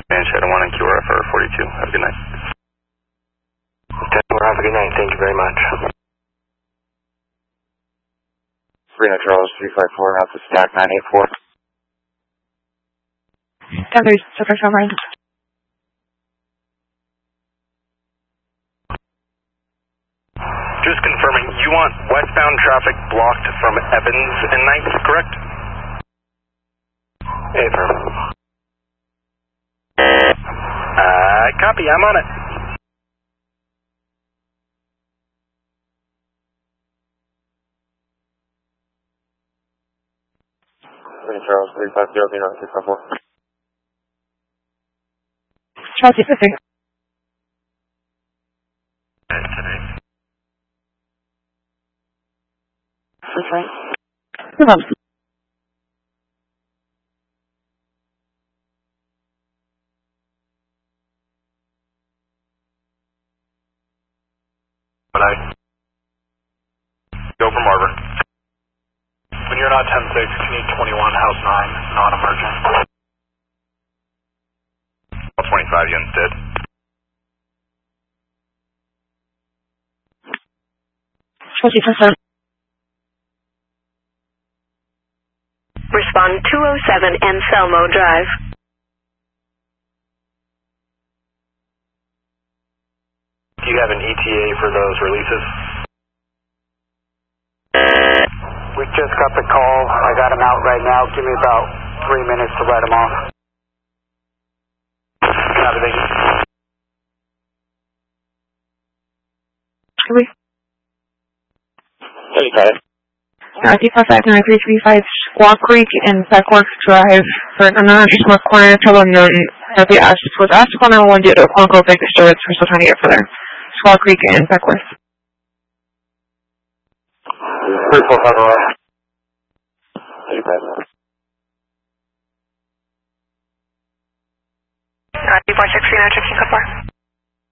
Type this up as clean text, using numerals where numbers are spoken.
And Shadow 1 and QRFR 42. Have a good night. Have a good night. Thank you very much. 3 Charles 354, Alpha Stack 984. There's Silver Silver. Just confirming, you want westbound traffic blocked from Evans and 9th, correct? Affirmative. Copy, I'm on it. Charles 350, 654. Charles 350. That's right. Move on. Go from Arbor. When you're not 10-6, you need 21, house 9, non-emergent. 25 units dead. Charles 357. Respond 207 Anselmo Drive. Do you have an ETA for those releases? We just got the call. I got him out right now. Give me about 3 minutes to let him off. Copy, thank you. We? Hey, got it. 355-9335 Squaw Creek and Peckworks Drive for an unknown client unknown heavy was asked to call 911 due to a quote-unquote big disturbance. We're still trying to get further. Squaw Creek and Peckworth. 345. Hey, got it. 346, 3 Car 4.